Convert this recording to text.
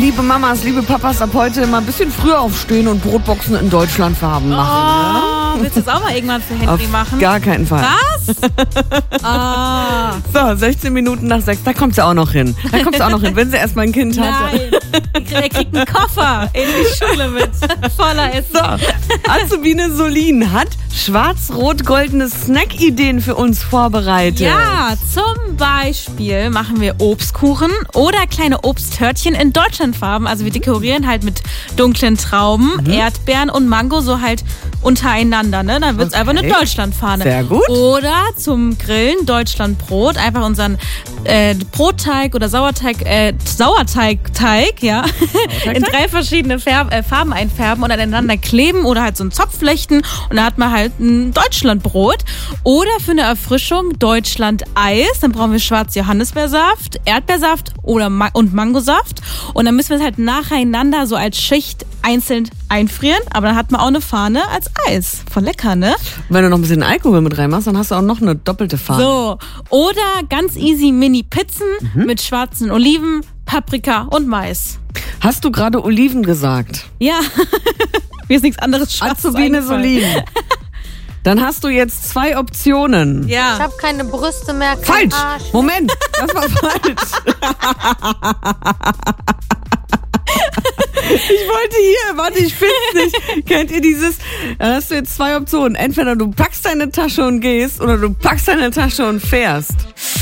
liebe Mamas, liebe Papas, ab heute mal ein bisschen früher aufstehen und Brotboxen in Deutschlandfarben machen. Oh, willst du das auch mal irgendwann für Henry machen? Gar keinen Fall. Was? So, 16 Minuten nach 6, da kommt sie auch noch hin. Wenn sie erstmal ein Kind hat. Nein, er kriegt einen Koffer in die Schule mit voller Essen. So, Azubine Solin hat schwarz-rot-goldene Snack-Ideen für uns vorbereitet. Ja, zum Beispiel machen wir Obstkuchen oder kleine Obsttörtchen in Deutschlandfarben. Also wir dekorieren halt mit dunklen Trauben, Erdbeeren und Mango so halt untereinander. Ne? Dann wird es einfach eine Deutschlandfahne. Sehr gut. Oder zum Grillen Deutschlandbrot. Einfach unseren Brotteig oder Sauerteig, ja, in 3 verschiedene Farben einfärben und aneinander kleben oder halt so einen Zopf flechten und dann hat man halt ein Deutschlandbrot. Oder für eine Erfrischung Deutschland-Eis. Dann brauchen wir Schwarz-Johannisbeersaft, Erdbeersaft und Mangosaft. Und dann müssen wir es halt nacheinander so als Schicht einzeln einfrieren. Aber dann hat man auch eine Fahne als Eis. Voll lecker, ne? Wenn du noch ein bisschen Alkohol mit reinmachst, dann hast du auch noch eine doppelte Fahne. So. Oder ganz easy Mini-Pizzen mit schwarzen Oliven, Paprika und Mais. Hast du gerade Oliven gesagt? Ja. Mir ist nichts anderes Schwarzes Azubine eingefallen. Solin. Dann hast du jetzt 2 Optionen. Ja. Ich habe keine Brüste mehr, kein Falsch! Arsch. Moment, das war falsch. Ich find's nicht. Kennt ihr dieses? Da hast du jetzt 2 Optionen. Entweder du packst deine Tasche und gehst oder du packst deine Tasche und fährst.